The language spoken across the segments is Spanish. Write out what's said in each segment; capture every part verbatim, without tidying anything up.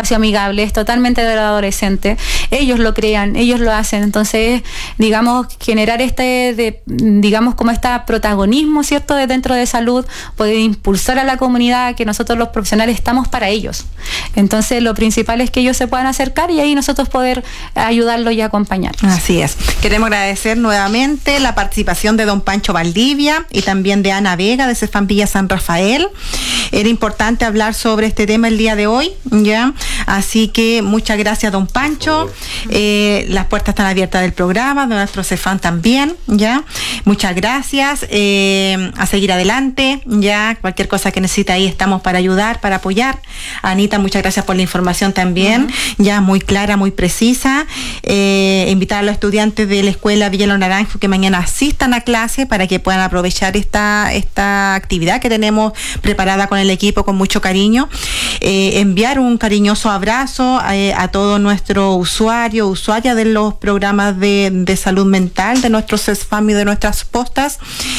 espacio amigable, es totalmente de los adolescentes. Ellos lo crean, ellos lo hacen. Entonces, digamos, generar este, de, digamos, como este protagonismo, ¿cierto?, de dentro de salud, poder impulsar a la comunidad, que nosotros los profesionales estamos para ellos. Entonces, lo principal es que ellos se puedan acercar y ahí nosotros poder ayudarlos y acompañarlos. Así es. Queremos agradecer nuevamente la participación de don Pancho Valdivia y también de Ana Vega de Cefam Villa San Rafael. Era importante hablar sobre este tema el día de hoy, ¿ya? Así que muchas gracias, don Pancho. Eh, las puertas están abiertas del programa, de nuestro Cefam también, ¿ya? Muchas gracias. Eh, a seguir adelante, ¿ya? Cualquier cosa que necesite ahí estamos para ayudar, para apoyar. Anita, muchas gracias por la información también, uh-huh. ya muy clara, muy precisa. Eh, invitar a los estudiantes de la escuela Villa Los Naranjos que mañana asistan a clase para que puedan aprovechar esta, esta actividad que tenemos preparada con el equipo con mucho cariño. Eh, enviar un cariñoso abrazo a, a todos nuestros usuarios, usuarias de los programas de, de salud mental, de nuestros Cefam y de nuestras postas.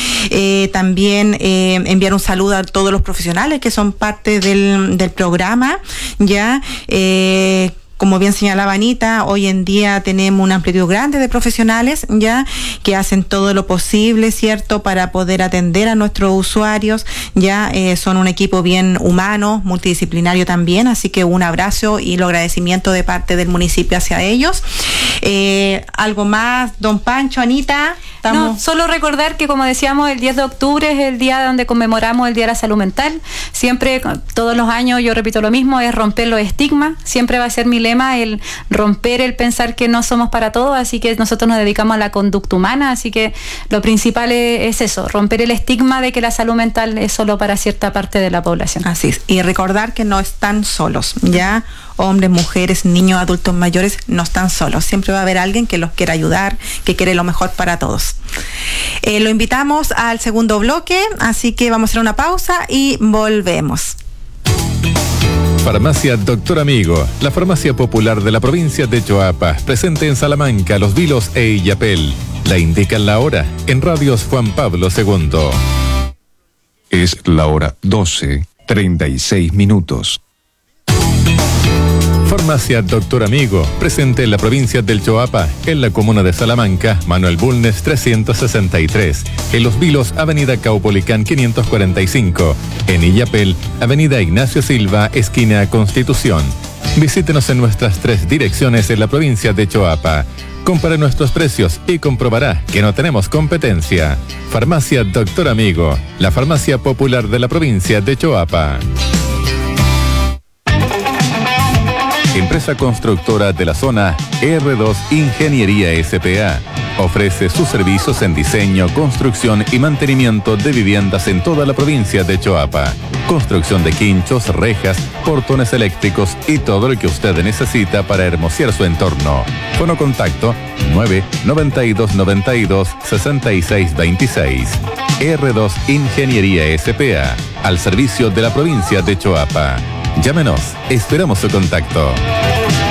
Eh, también eh, enviar un saludo a todos los profesionales que son parte del, del programa, ya. Eh, Como bien señalaba Anita, hoy en día tenemos una amplitud grande de profesionales, ya, que hacen todo lo posible, ¿cierto?, para poder atender a nuestros usuarios, ya, eh, son un equipo bien humano, multidisciplinario también, así que un abrazo y el agradecimiento de parte del municipio hacia ellos. Eh, ¿Algo más, don Pancho, Anita? No, solo recordar que, como decíamos, el diez de octubre es el día donde conmemoramos el Día de la Salud Mental. Siempre, todos los años, yo repito lo mismo, es romper los estigmas. Siempre va a ser mi lema el romper el pensar que no somos para todos, así que nosotros nos dedicamos a la conducta humana, así que lo principal es, es eso, romper el estigma de que la salud mental es solo para cierta parte de la población. Así es, y recordar que no están solos, ya, hombres, mujeres, niños, adultos mayores, no están solos, siempre va a haber alguien que los quiera ayudar, que quiere lo mejor para todos. Eh, lo invitamos al segundo bloque, así que vamos a hacer una pausa y volvemos. Farmacia Doctor Amigo, la farmacia popular de la provincia de Choapa, presente en Salamanca, Los Vilos e Illapel. La indican la hora en Radios Juan Pablo segundo. Es la hora doce, treinta y seis minutos. Farmacia Doctor Amigo, presente en la provincia del Choapa, en la comuna de Salamanca, Manuel Bulnes trescientos sesenta y tres, en Los Vilos, avenida Caupolicán quinientos cuarenta y cinco, en Illapel, avenida Ignacio Silva, esquina Constitución. Visítenos en nuestras tres direcciones en la provincia de Choapa. Compare nuestros precios y comprobará que no tenemos competencia. Farmacia Doctor Amigo, la farmacia popular de la provincia de Choapa. Empresa constructora de la zona R dos Ingeniería S P A. Ofrece sus servicios en diseño, construcción y mantenimiento de viviendas en toda la provincia de Choapa. Construcción de quinchos, rejas, portones eléctricos y todo lo que usted necesita para hermosear su entorno. Fono contacto nueve noventa y dos noventa y dos sesenta y seis veintiséis. R dos Ingeniería S P A, al servicio de la provincia de Choapa. Llámenos, esperamos su contacto.